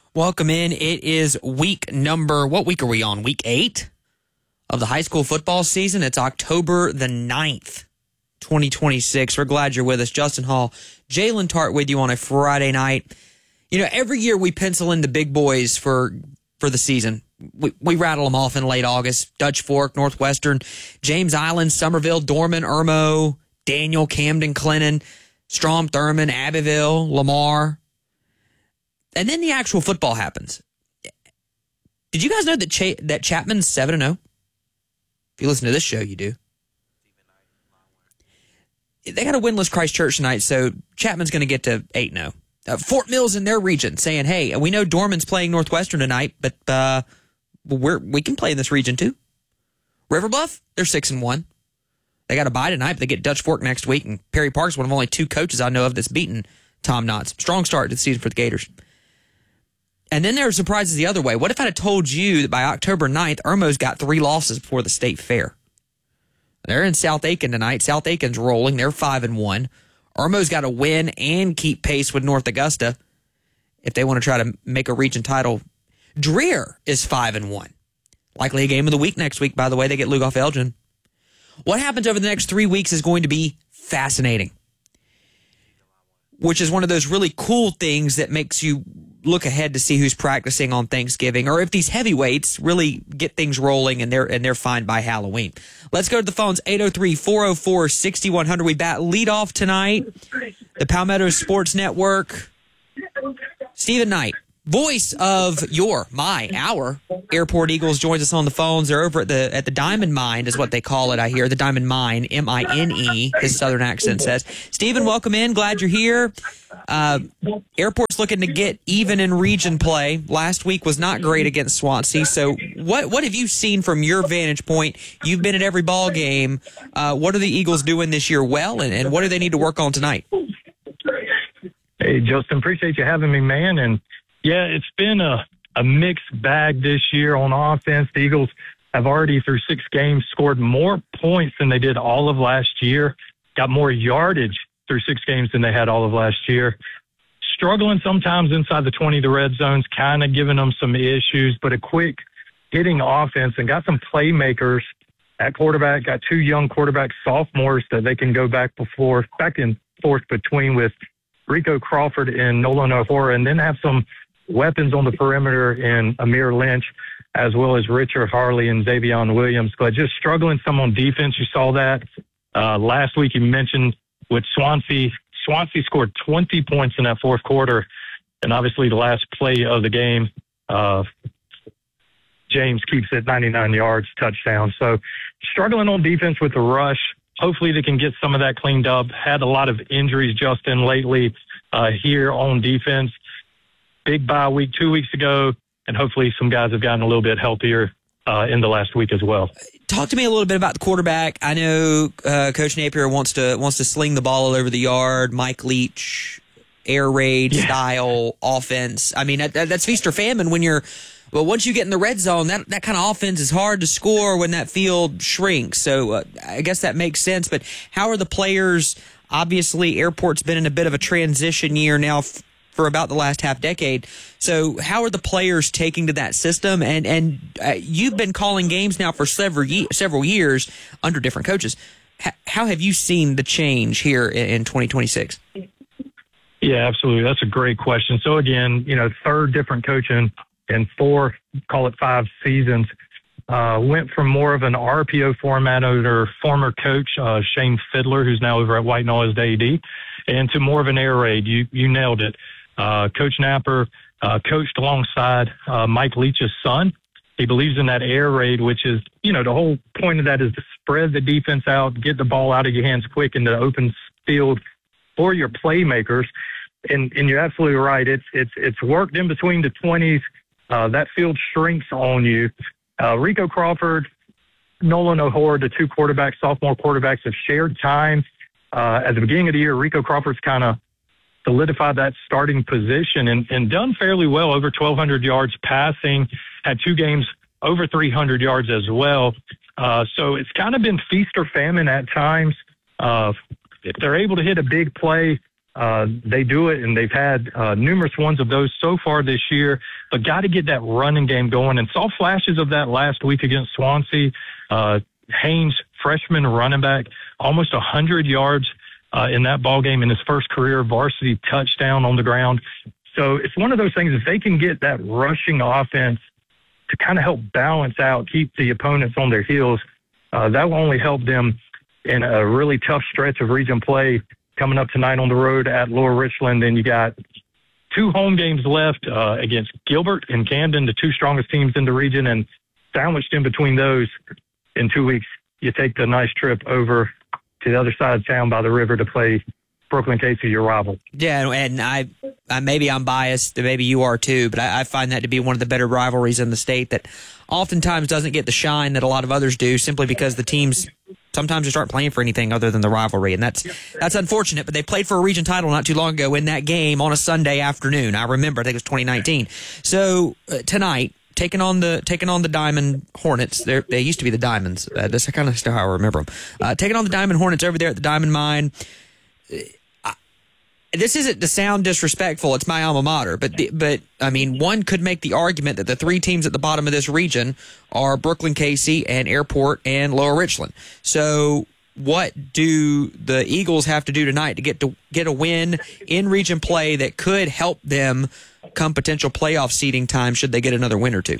Welcome in. It is what week are we on? Week 8 of the high school football season. It's October the 9th, 2026. We're glad you're with us. Justin Hall, Jalen Tart with you on a Friday night. You know, every year we pencil in the big boys for the season. We rattle them off in late August. Dutch Fork, Northwestern, James Island, Somerville, Dorman, Irmo, Daniel, Camden, Clinton, Strom Thurman, Abbeville, Lamar. And then the actual football happens. Did you guys know that Chapman's 7-0? If you listen to this show, you do. They got a winless Christ Church tonight, so Chapman's going to get to 8-0. Fort Mill's in their region saying, hey, we know Dorman's playing Northwestern tonight, but we can play in this region too. River Bluff, they're 6-1. They got a bye tonight, but they get Dutch Fork next week, and Perry Park's one of only 2 coaches I know of that's beaten Tom Knotts. Strong start to the season for the Gators. And then there are surprises the other way. What if I had told you that by October 9th, Irmo's got 3 losses before the state fair? They're in South Aiken tonight. South Aiken's rolling. They're 5-1. Irmo's got to win and keep pace with North Augusta if they want to try to make a region title. Dreer is 5-1. Likely a game of the week next week, by the way. They get Lugoff Elgin. What happens over the next 3 weeks is going to be fascinating, which is one of those really cool things that makes you look ahead to see who's practicing on Thanksgiving, or if these heavyweights really get things rolling and they're fine by Halloween. Let's go to the phones, 803-404-6100. We bat leadoff tonight. The Palmetto Sports Network. Stephen Knight, voice of our Airport Eagles, joins us on the phones. They're over at the Diamond Mine, is what they call it, I hear. The Diamond Mine, M-I-N-E, his southern accent says. Stephen, welcome in. Glad you're here. Airport's looking to get even in region play. Last week was not great against Swansea. So what have you seen from your vantage point? You've been at every ball game. What are the Eagles doing this year well, and what do they need to work on tonight? Hey, Justin, appreciate you having me, man. And yeah, it's been a mixed bag this year on offense. The Eagles have already, through 6 games, scored more points than they did all of last year, got more yardage through 6 games than they had all of last year. Struggling sometimes inside the 20, the red zone's kind of giving them some issues, but a quick hitting offense, and got some playmakers at quarterback, got 2 young quarterback sophomores that they can go back and forth between with Rico Crawford and Nolan O'Hora, and then have some weapons on the perimeter in Amir Lynch, as well as Richard Harley and Xavion Williams. But just struggling some on defense. You saw that last week. You mentioned with Swansea. Swansea scored 20 points in that fourth quarter, and obviously the last play of the game, James keeps it 99 yards, touchdown. So struggling on defense with the rush. Hopefully they can get some of that cleaned up. Had a lot of injuries, Justin, lately here on defense. Big bye week 2 weeks ago, and hopefully some guys have gotten a little bit healthier in the last week as well. Talk to me a little bit about the quarterback. I know Coach Napier wants to sling the ball all over the yard. Mike Leach, air raid style offense. I mean, that's feast or famine when you're. Well, once you get in the red zone, that kind of offense is hard to score when that field shrinks. So I guess that makes sense. But how are the players? Obviously, Airport's been in a bit of a transition year now for about the last half decade. So how are the players taking to that system? And you've been calling games now for several years under different coaches. How have you seen the change here in 2026? Yeah, absolutely. That's a great question. So again, third different coaching in 4, call it 5 seasons. Went from more of an RPO format under former coach Shane Fiddler, who's now over at White Knoll as the AD, and to more of an air raid. You nailed it. Coach Napper coached alongside Mike Leach's son. He believes in that air raid, which is, the whole point of that is to spread the defense out, get the ball out of your hands quick in the open field for your playmakers. And you're absolutely right. It's worked in between the 20s. That field shrinks on you. Rico Crawford, Nolan O'Hora, the 2 sophomore quarterbacks, have shared time. At the beginning of the year, Rico Crawford's kind of solidified that starting position and done fairly well, over 1,200 yards passing, had 2 games over 300 yards as well. So it's kind of been feast or famine at times. If they're able to hit a big play They do it, and they've had numerous ones of those so far this year. But got to get that running game going, and saw flashes of that last week against Swansea. Haynes, freshman running back, almost 100 yards in that ball game in his first career varsity touchdown on the ground. So it's one of those things, if they can get that rushing offense to kind of help balance out, keep the opponents on their heels, that will only help them in a really tough stretch of region play coming up tonight on the road at Lower Richland. Then you got 2 home games left against Gilbert and Camden, the 2 strongest teams in the region, and sandwiched in between those in 2 weeks, you take the nice trip over to the other side of town by the river to play Brooklyn Casey, your rival. Yeah, and I maybe I'm biased, maybe you are too, but I find that to be one of the better rivalries in the state that oftentimes doesn't get the shine that a lot of others do, simply because the teams sometimes just aren't playing for anything other than the rivalry, and that's unfortunate. But they played for a region title not too long ago in that game on a Sunday afternoon. I remember, I think it was 2019. So tonight, taking on the Diamond Hornets. They used to be the Diamonds. That's kind of how I remember them. Taking on the Diamond Hornets over there at the Diamond Mine. This isn't to sound disrespectful. It's my alma mater, but I mean, one could make the argument that the 3 teams at the bottom of this region are Brooklyn Casey and Airport and Lower Richland. So, what do the Eagles have to do tonight to get a win in region play that could help them come potential playoff seeding time should they get another win or two?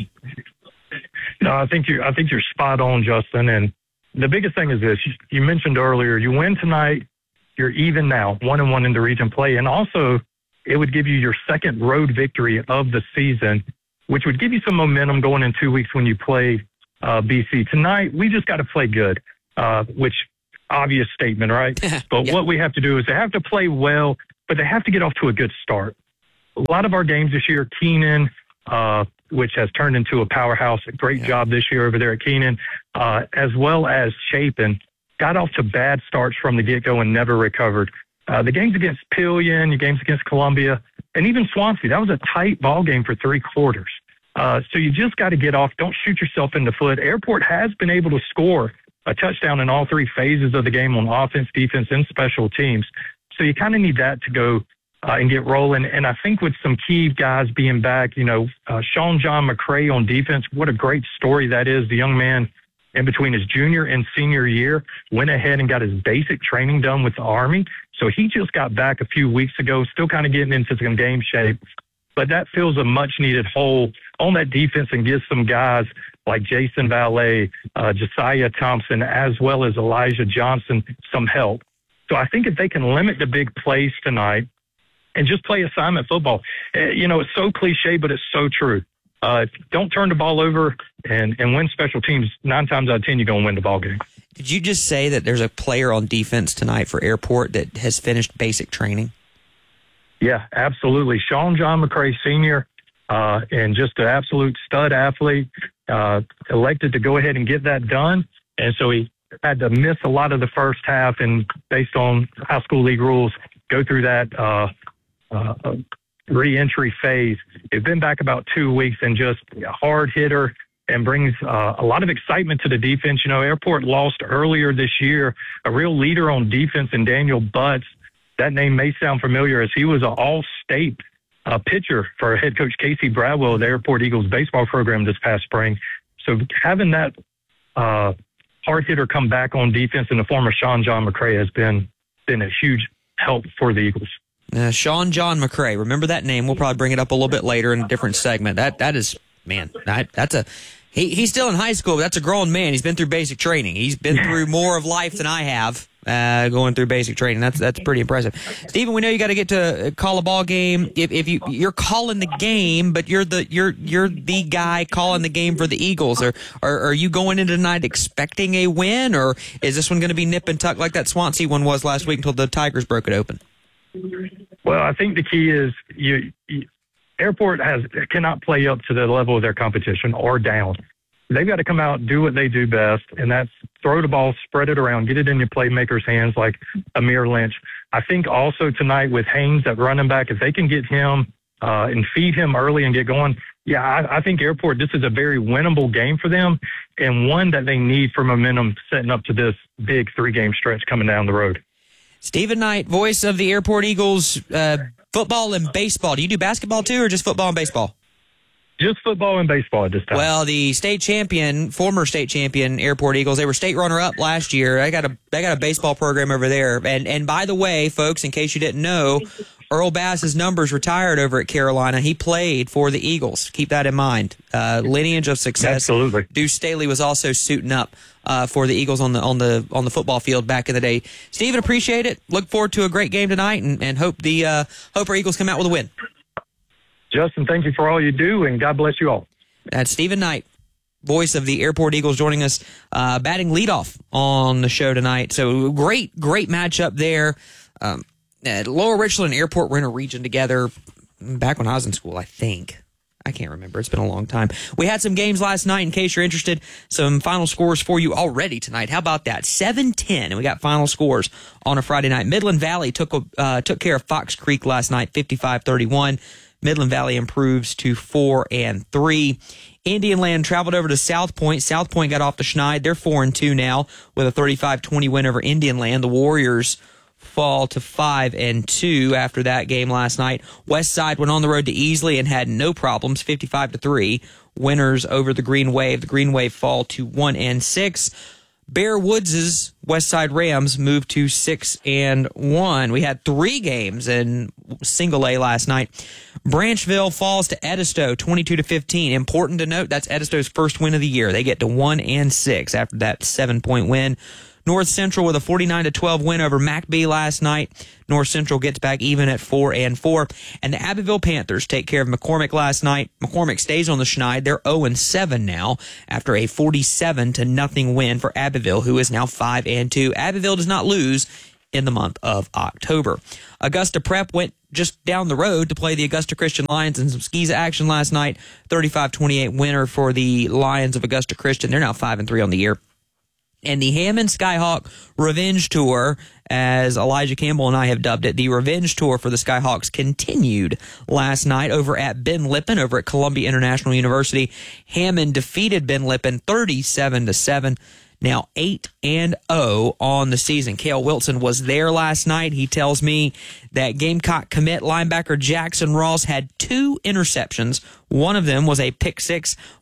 No, I think you're spot on, Justin. And the biggest thing is this: you mentioned earlier, you win tonight. You're even now, 1-1 in the region play. And also, it would give you your second road victory of the season, which would give you some momentum going in 2 weeks when you play BC. Tonight, we just got to play good, which obvious statement, right? But Yeah. What we have to do is they have to play well, but they have to get off to a good start. A lot of our games this year, Keenan, which has turned into a powerhouse, a great job this year over there at Keenan, as well as Chapin, got off to bad starts from the get-go and never recovered. The games against Pillion, the games against Columbia, and even Swansea, that was a tight ball game for 3 quarters. So you just got to get off. Don't shoot yourself in the foot. Airport has been able to score a touchdown in all 3 phases of the game on offense, defense, and special teams. So you kind of need that to go and get rolling. And I think with some key guys being back, Sean John McCray on defense, what a great story that is. The young man, in between his junior and senior year, went ahead and got his basic training done with the Army. So he just got back a few weeks ago, still kind of getting into some game shape. But that fills a much-needed hole on that defense and gives some guys like Jason Valet, Josiah Thompson, as well as Elijah Johnson some help. So I think if they can limit the big plays tonight and just play assignment football, it's so cliche, but it's so true. Don't turn the ball over and win special teams. 9 times out of 10, you're going to win the ball game. Did you just say that there's a player on defense tonight for Airport that has finished basic training? Yeah, absolutely. Sean John McCray Sr., and just an absolute stud athlete, elected to go ahead and get that done. And so he had to miss a lot of the first half and, based on high school league rules, go through that re-entry phase. They've been back about 2 weeks and just a hard hitter and brings a lot of excitement to the defense. Airport lost earlier this year a real leader on defense in Daniel Butts. That name may sound familiar, as he was an all-state pitcher for head coach Casey Bradwell of the Airport Eagles baseball program this past spring. So having that hard hitter come back on defense in the form of Sean John McCray has been a huge help for the Eagles. Sean John McCray. Remember that name. We'll probably bring it up a little bit later in a different segment. That is, man, that's a... He's still in high school, but that's a grown man. He's been through basic training. He's been through more of life than I have going through basic training. That's pretty impressive. Stephen, we know you got to get to call a ball game. If you're calling the game, but you're the guy calling the game for the Eagles. Or are you going into tonight expecting a win, or is this one going to be nip and tuck like that Swansea one was last week until the Tigers broke it open? Well, I think the key is Airport cannot play up to the level of their competition or down. They've got to come out and do what they do best, and that's throw the ball, spread it around, get it in your playmakers' hands like Amir Lynch. I think also tonight with Haynes at running back, if they can get him and feed him early and get going, I think Airport, this is a very winnable game for them and one that they need for momentum setting up to this big 3-game stretch coming down the road. Stephen Knight, voice of the Airport Eagles, football and baseball. Do you do basketball too, or just football and baseball? Just football and baseball at this time. Well, the former state champion Airport Eagles, they were state runner-up last year. I got a baseball program over there. And by the way, folks, in case you didn't know, Earl Bass's numbers retired over at Carolina. He played for the Eagles. Keep that in mind. Lineage of success. Absolutely. Deuce Staley was also suiting up for the Eagles on the football field back in the day. Stephen, appreciate it. Look forward to a great game tonight, and hope our Eagles come out with a win. Justin, thank you for all you do, and God bless you all. That's Stephen Knight, voice of the Airport Eagles, joining us, batting leadoff on the show tonight. So great matchup there. Lower Richland and Airport were in a region together back when I was in school, I think. I can't remember. It's been a long time. We had some games last night, in case you're interested. Some final scores for you already tonight. How about that? 7-10, and we got final scores on a Friday night. Midland Valley took care of Fox Creek last night, 55-31. Midland Valley improves to 4-3. Indian Land traveled over to South Point. South Point got off the schneid. They're 4-2 now with a 35-20 win over Indian Land. The Warriors fall to 5-2 after that game last night. West Side went on the road to Easley and had no problems, 55-3. Winners over the Green Wave. The Green Wave fall to 1-6. Bear Woods' West Side Rams moved to 6-1. We had 3 games in single A last night. Branchville falls to Edisto 22-15. Important to note, that's Edisto's first win of the year. They get to 1-6 after that 7-point win. North Central with a 49-12 win over McBee last night. North Central gets back even at 4-4. And the Abbeville Panthers take care of McCormick last night. McCormick stays on the schneid. They're 0-7 now after a 47-0 win for Abbeville, who is now 5-2. Abbeville does not lose in the month of October. Augusta Prep went just down the road to play the Augusta Christian Lions in some skis action last night. 35-28 winner for the Lions of Augusta Christian. They're now 5-3 on the year. And the Hammond Skyhawk Revenge Tour, as Elijah Campbell and I have dubbed it, the Revenge Tour for the Skyhawks continued last night over at Ben Lippen over at Columbia International University. Hammond defeated Ben Lippen 37-7. Now 8-0 on the season. Cale Wilson was there last night. He tells me that Gamecock commit linebacker Jackson Ross had 2 interceptions. One of them was a pick 6.